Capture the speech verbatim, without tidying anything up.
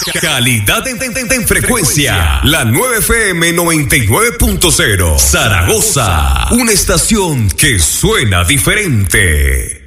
Calidad en, en, en, en frecuencia. La nueve F M noventa y nueve punto cero. Zaragoza. Una estación que suena diferente.